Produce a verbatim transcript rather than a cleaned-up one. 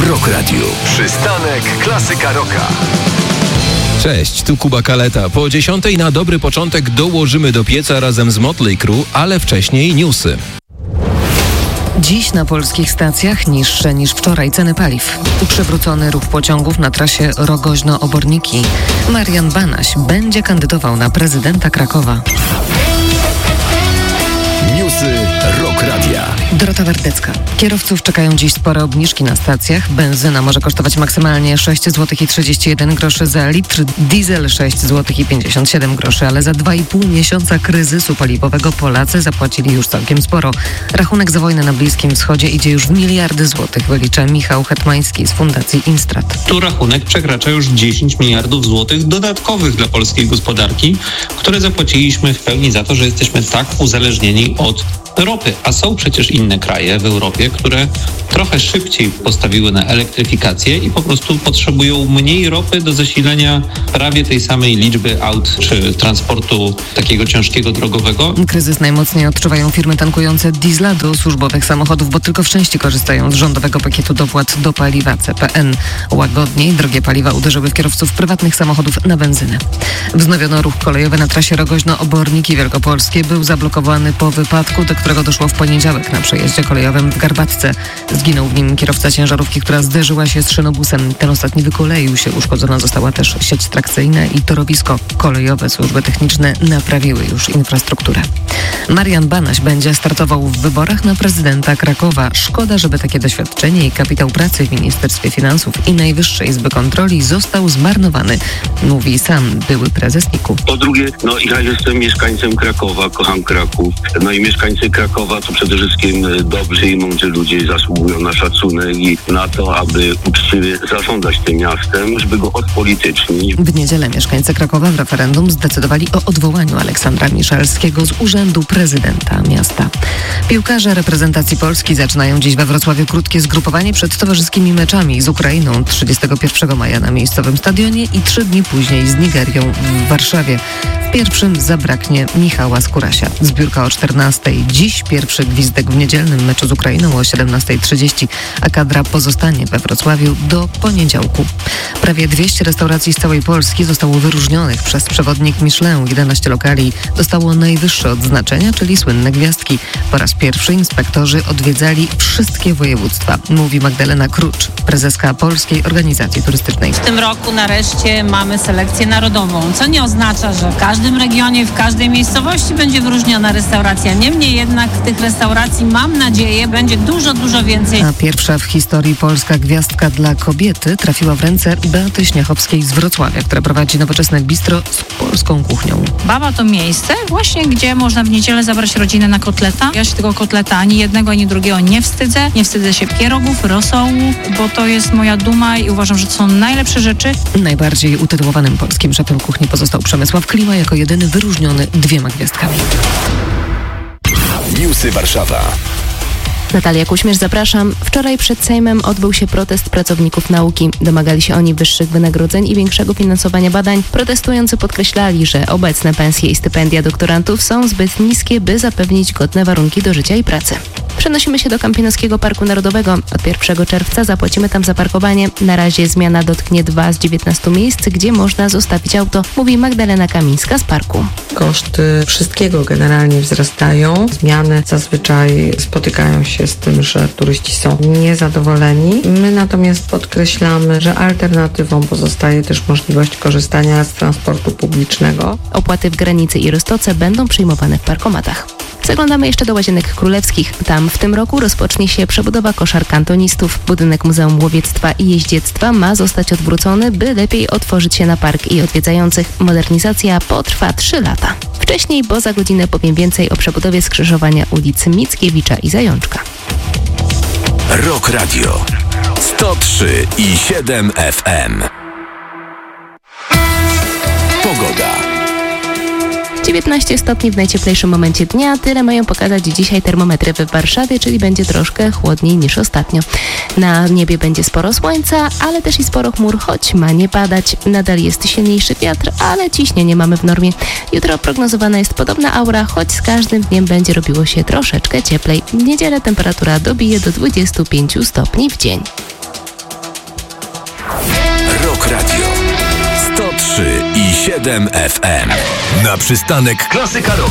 w Rock Radio. Przystanek Klasyka Rocka. Cześć, tu Kuba Kaleta. Po dziesiątej na dobry początek dołożymy do pieca razem z Motley Crue, ale wcześniej newsy. Dziś na polskich stacjach niższe niż wczoraj ceny paliw. Przywrócony ruch pociągów na trasie Rogoźno-Oborniki. Marian Banaś będzie kandydował na prezydenta Krakowa. Newsy Rock Radia. Dorota Wardecka. Kierowców czekają dziś spore obniżki na stacjach. Benzyna może kosztować maksymalnie sześć złotych i trzydzieści jeden groszy za litr, diesel sześć złotych i pięćdziesiąt siedem groszy, ale za dwa i pół miesiąca kryzysu paliwowego Polacy zapłacili już całkiem sporo. Rachunek za wojnę na Bliskim Wschodzie idzie już w miliardy złotych, wylicza Michał Hetmański z Fundacji Instrat. Tu rachunek przekracza już dziesięć miliardów złotych dodatkowych dla polskiej gospodarki, które zapłaciliśmy w pełni za to, że jesteśmy tak uzależnieni od ropy, a są przecież inne kraje w Europie, które trochę szybciej postawiły na elektryfikację i po prostu potrzebują mniej ropy do zasilenia prawie tej samej liczby aut czy transportu takiego ciężkiego drogowego. Kryzys najmocniej odczuwają firmy tankujące diesla do służbowych samochodów, bo tylko w części korzystają z rządowego pakietu dopłat do paliwa C P N. Łagodniej drogie paliwa uderzyły w kierowców prywatnych samochodów na benzynę. Wznowiono ruch kolejowy na trasie Rogoźno-Oborniki Wielkopolskie. Był zablokowany po wypadku, do którego doszło w poniedziałek na przejeździe kolejowym w Garbatce. Zginął w nim kierowca ciężarówki, która zderzyła się z szynobusem. Ten ostatni wykoleił się. Uszkodzona została też sieć trakcyjna i torowisko kolejowe. Służby techniczne naprawiły już infrastrukturę. Marian Banaś będzie startował w wyborach na prezydenta Krakowa. Szkoda, żeby takie doświadczenie i kapitał pracy w Ministerstwie Finansów i Najwyższej Izby Kontroli został zmarnowany, mówi sam były prezes N I K-u. Po drugie, no ja jestem mieszkańcem Krakowa, kocham Kraków. No i mieszkańcy Krakowa to przede wszystkim dobrzy i mądrzy ludzie zasługują na szacunek i na to, aby uczciwie zarządzać tym miastem, żeby go odpolitycznić. W niedzielę mieszkańcy Krakowa w referendum zdecydowali o odwołaniu Aleksandra Miszalskiego z urzędu prezydenta miasta. Piłkarze reprezentacji Polski zaczynają dziś we Wrocławiu krótkie zgrupowanie przed towarzyskimi meczami z Ukrainą trzydziestego pierwszego maja na miejscowym stadionie i trzy dni później z Nigerią w Warszawie. W pierwszym zabraknie Michała Skórasia. Zbiórka o czternastej. Dziś pierwszy gwizdek w niedzielnym meczu z Ukrainą o siedemnastej trzydzieści, a kadra pozostanie we Wrocławiu do poniedziałku. Prawie dwieście restauracji z całej Polski zostało wyróżnionych przez przewodnik Michelin. jedenaście lokali dostało najwyższe odznaczenia, czyli słynne gwiazdki. Po raz pierwszy inspektorzy odwiedzali wszystkie województwa, mówi Magdalena Krucz, prezeska Polskiej Organizacji Turystycznej. W tym roku nareszcie mamy selekcję narodową, co nie oznacza, że w każdym regionie, w każdej miejscowości będzie wyróżniona restauracja. Niemniej jednak tych restauracji, mam nadzieję, będzie dużo, dużo więcej. A pierwsza w historii polska gwiazdka dla kobiety trafiła w ręce Beaty Śniechowskiej z Wrocławia, która prowadzi nowoczesne bistro z polską kuchnią. Baba to miejsce właśnie, gdzie można w niedzielę zabrać rodzinę na kotleta. Ja się tego kotleta ani jednego, ani drugiego nie wstydzę. Nie wstydzę się pierogów, rosołu, bo to jest moja duma i uważam, że to są najlepsze rzeczy. Najbardziej utytułowanym polskim szefem kuchni pozostał Przemysław Klima, jako jedyny wyróżniony dwiema gwiazdkami. Newsy Warszawa. Natalia Kuśmierz, zapraszam. Wczoraj przed Sejmem odbył się protest pracowników nauki. Domagali się oni wyższych wynagrodzeń i większego finansowania badań. Protestujący podkreślali, że obecne pensje i stypendia doktorantów są zbyt niskie, by zapewnić godne warunki do życia i pracy. Przenosimy się do Kampinoskiego Parku Narodowego. Od pierwszego czerwca zapłacimy tam za parkowanie. Na razie zmiana dotknie dwa z dziewiętnastu miejsc, gdzie można zostawić auto, mówi Magdalena Kamińska z parku. Koszty wszystkiego generalnie wzrastają. Zmiany zazwyczaj spotykają się z tym, że turyści są niezadowoleni. My natomiast podkreślamy, że alternatywą pozostaje też możliwość korzystania z transportu publicznego. Opłaty w Granicy i Roztoce będą przyjmowane w parkomatach. Zaglądamy jeszcze do Łazienek Królewskich. Tam w tym roku rozpocznie się przebudowa koszar kantonistów. Budynek Muzeum Łowiectwa i Jeździectwa ma zostać odwrócony, by lepiej otworzyć się na park i odwiedzających. Modernizacja potrwa trzy lata. Wcześniej, bo za godzinę powiem więcej o przebudowie skrzyżowania ulic Mickiewicza i Zajączka. Rock Radio sto trzy i siedem F M. Pogoda. dziewiętnaście stopni w najcieplejszym momencie dnia. Tyle mają pokazać dzisiaj termometry w Warszawie, czyli będzie troszkę chłodniej niż ostatnio. Na niebie będzie sporo słońca, ale też i sporo chmur, choć ma nie padać. Nadal jest silniejszy wiatr, ale ciśnienie mamy w normie. Jutro prognozowana jest podobna aura, choć z każdym dniem będzie robiło się troszeczkę cieplej. W niedzielę temperatura dobije do dwudziestu pięciu stopni w dzień. siedem F M. Na przystanek Klasyka Roku.